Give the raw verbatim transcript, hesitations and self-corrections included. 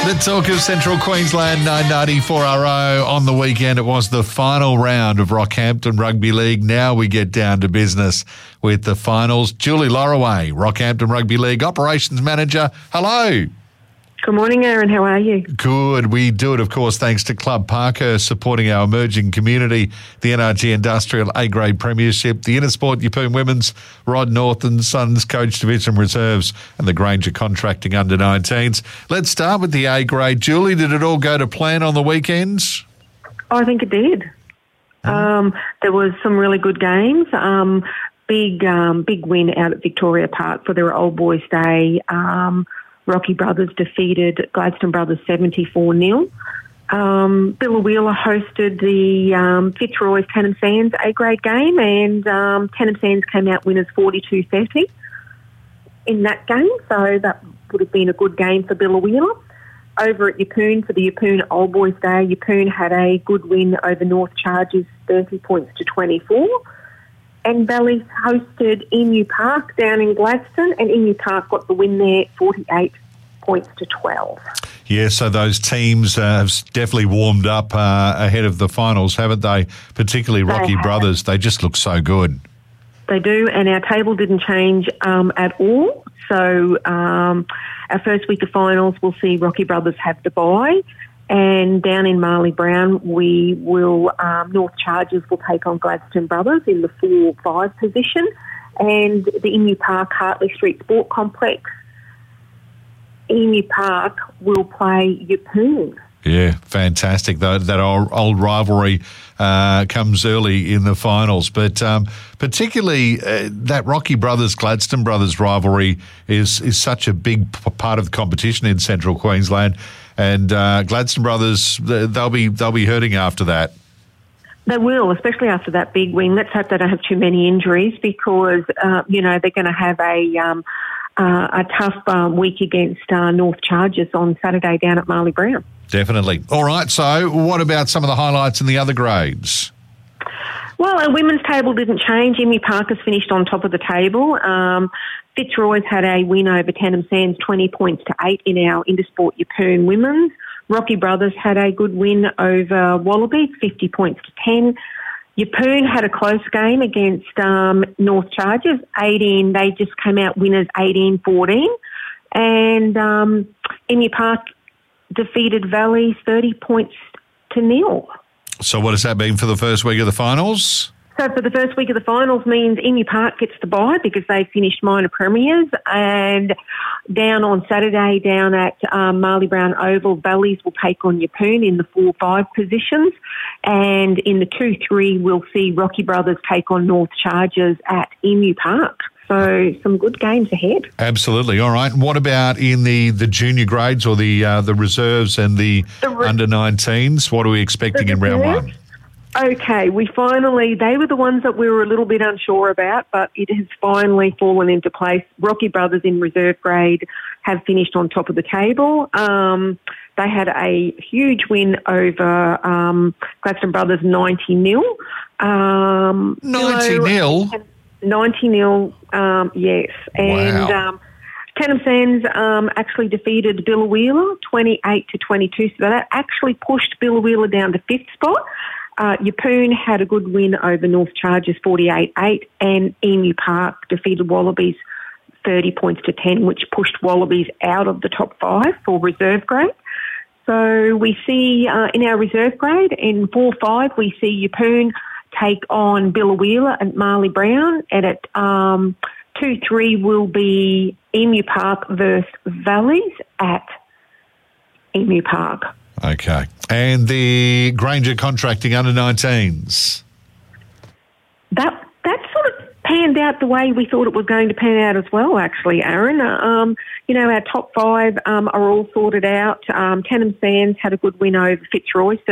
The talk of Central Queensland nine ninety-four R O on the weekend. It was the final round of Rockhampton Rugby League. Now we get down to business with the finals. Julie Lorraway, Rockhampton Rugby League Operations Manager. Hello. Good morning, Aaron. How are you? Good. We do it, of course, thanks to Club Parkhurst supporting our emerging community, the N R G Industrial A-Grade Premiership, the Intersport Yeppoon Women's, Rod North and Sons Coach Division Reserves, and the Granger Contracting under nineteens. Let's start with the A-Grade. Julie, did it all go to plan on the weekends? I think it did. Mm. Um, there was some really good games. Um, big, um, big win out at Victoria Park for their Old Boys Day. Um, Rocky Brothers defeated Gladstone Brothers seventy-four nil. Um, Billawheeler hosted the um, Fitzroy's Tenham Sands A-grade game, and um, Tenham Sands came out winners forty-two thirty in that game, so that would have been a good game for Billawheeler. Over at Yeppoon for the Yeppoon Old Boys Day, Yeppoon had a good win over North Chargers, thirty points to twenty-four. And Bally's hosted Emu Park down in Gladstone, and Emu Park got the win there, forty-eight points to twelve. Yeah, so those teams uh, have definitely warmed up uh, ahead of the finals, haven't they? Particularly Rocky they Brothers. They just look so good. They do, and our table didn't change um, at all. So um, our first week of finals, we'll see Rocky Brothers have the bye. And down in Marley Brown, we will, um, North Chargers will take on Gladstone Brothers in the four five position. And the Emu Park Hartley Street Sport Complex, Emu Park will play Yeppoon. Yeah, fantastic. That, that old, old rivalry uh, comes early in the finals. But um, particularly uh, that Rocky Brothers, Gladstone Brothers rivalry is, is such a big p- part of the competition in Central Queensland. And uh, Gladstone Brothers, they'll be they'll be hurting after that. They will, especially after that big win. Let's hope they don't have too many injuries because, uh, you know, they're going to have a um, uh, a tough uh, week against uh, North Chargers on Saturday down at Marley Brown. Definitely. All right, so what about some of the highlights in the other grades? Well, our women's table didn't change. Emu Park has finished on top of the table. Um, Fitzroy's had a win over Tenham Sands, twenty points to eight in our Intersport Yeppoon Women's. Rocky Brothers had a good win over Wallabies, fifty points to ten. Yeppoon had a close game against um, North Chargers, eighteen. They just came out winners eighteen fourteen. And um, Emu Park defeated Valley thirty points to nil. So what does that mean for the first week of the finals? So for the first week of the finals means Emu Park gets the bye because they finished minor premiers, and down on Saturday down at um, Marley Brown Oval, Bally's will take on Yeppoon in the four five positions, and in the two three we'll see Rocky Brothers take on North Chargers at Emu Park. So some good games ahead. Absolutely. All right. And what about in the, the junior grades or the uh, the reserves and the, the re- under nineteens? What are we expecting in round one? Okay, we finally, they were the ones that we were a little bit unsure about, but it has finally fallen into place. Rocky Brothers in reserve grade have finished on top of the table. Um, they had a huge win over um, Gladstone Brothers ninety nil. Um, ninety nil? ninety nil, um, yes. And wow. um, Tenham Sands um, actually defeated Billawheeler twenty-eight to twenty-two, so that actually pushed Billawheeler down to fifth spot. Uh, Yeppoon had a good win over North Chargers forty-eight eight, and Emu Park defeated Wallabies thirty points to ten, which pushed Wallabies out of the top five for reserve grade. So we see uh, in our reserve grade, in four five, we see Yeppoon take on Billawheeler and Marley Brown, and at um, two three will be Emu Park versus Valleys at Emu Park. Okay. And the Granger Contracting under nineteens? That that sort of panned out the way we thought it was going to pan out as well, actually, Aaron. Um, you know, our top five um, are all sorted out. Um, Tenham Sands had a good win over Fitzroy,